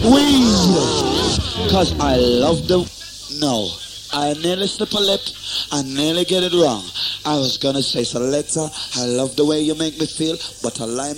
We, cause I love the. No, I nearly slip a lip. I nearly get it wrong. I was gonna say, selector, I love the way you make me feel, but I lie.